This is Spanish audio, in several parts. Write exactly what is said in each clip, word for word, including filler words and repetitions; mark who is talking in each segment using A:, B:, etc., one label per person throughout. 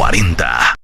A: cuarenta.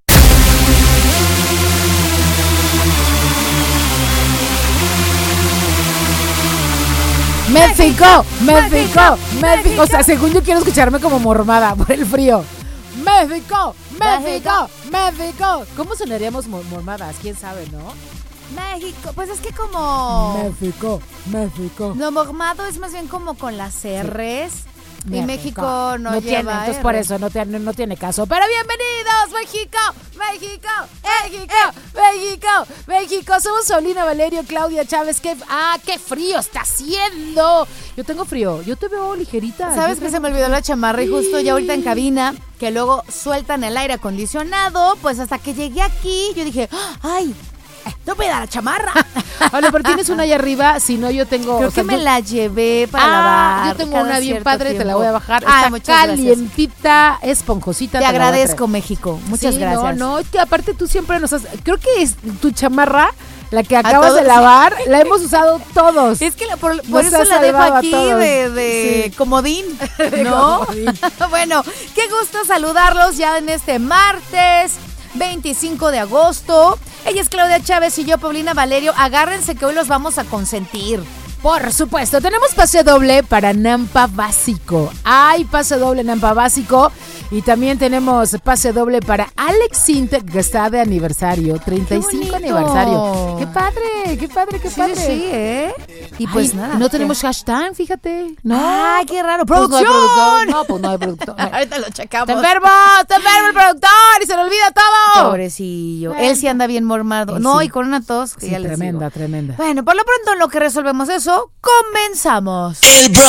B: México, México, México. O sea, según yo quiero escucharme como mormada por el frío. México, México, México. ¿Cómo sonaríamos mormadas? ¿Quién sabe, no?
C: México, pues es que como...
B: México, México.
C: No, mormado es más bien como con las R's. Sí. Y México, México no,
B: no
C: lleva
B: tiene, entonces
C: R.
B: por eso no tiene, no tiene caso. Pero bienvenidos, México, México, México, México, México. Somos Paulina Valerio, Claudia Chávez. ¿Qué, ah, qué frío está haciendo. Yo tengo frío, yo te veo ligerita.
C: ¿Sabes que se me olvidó la chamarra? Y justo ya ahorita en cabina, que luego sueltan el aire acondicionado, pues hasta que llegué aquí, yo dije, ¡ay! ¡No me da la chamarra!
B: Vale, pero tienes una allá arriba, si no yo tengo...
C: Creo
B: o sea,
C: que me
B: yo,
C: la llevé para
B: ah,
C: lavar.
B: yo tengo una bien padre,
C: tiempo.
B: Te la voy a bajar.
C: Ay,
B: está
C: muchas
B: calientita, gracias. Esponjosita.
C: Te,
B: te
C: agradezco, México. Muchas
B: sí,
C: gracias.
B: No, no, es que aparte tú siempre nos has... Creo que es tu chamarra, la que acabas de lavar, la hemos usado todos.
C: Es que la, por, por eso la dejo aquí de, de sí. comodín, ¿no? comodín. Bueno, qué gusto saludarlos ya en este martes veinticinco de agosto. Ella es Claudia Chávez y yo, Paulina Valerio. Agárrense que hoy los vamos a consentir.
B: Por supuesto, tenemos pase doble para Nampa Básico. Hay pase doble Nampa Básico. Y también tenemos pase doble para Alex Sintek, que está de aniversario, treinta y cinco aniversario. ¡Qué padre! ¡Qué padre, qué
C: sí,
B: padre!
C: Sí, ¿eh? Y pues
B: Ay,
C: nada.
B: No tenemos hashtag, fíjate. No.
C: ¡Ay, qué raro!
B: Pues
C: ¡Producción!
B: No, hay productor. no, pues no hay productor.
C: Ahorita lo checamos.
B: ¡Te enfermo! ¡Te enfermo el productor! ¡Y se le olvida todo!
C: Pobrecillo. Bueno. Él sí anda bien mormado.
B: Él
C: no,
B: sí.
C: y con una tos. Que
B: Sí,
C: ya les
B: tremenda,
C: digo.
B: tremenda.
C: Bueno, por lo pronto, en lo que resolvemos eso, comenzamos.
A: El Bronco